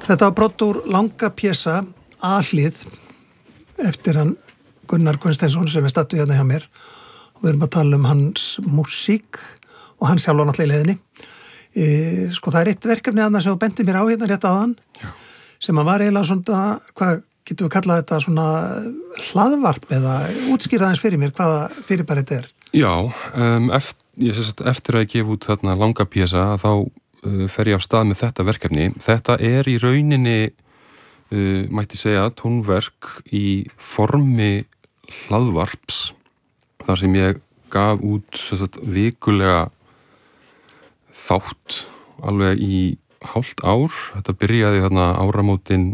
Þetta var brot úr langa pjesa A-hlið eftir hann Gunnar Gunnsteinsson sem stattur hérna hjá mér og við erum að tala hans músík og hann sjálf náttúrulega í leiðinni. Sko það eitt verkefni annars sem þú bentir mér á hérna rétt áðan sem að var eiginlega svona, hvað getum við kallað þetta svona hlaðvarp eða útskýrða aðeins fyrir mér hvaða fyrirbæri þetta er? Já, eftir að ég gef út þarna langa pjesa þá fer ég af stað með þetta verkefni. Þetta er í rauninni, mætti segja, tónverk í formi hlaðvarps þar sem ég gaf út vikulega þátt alveg í hálft ár. Þetta byrjaði þarna áramótin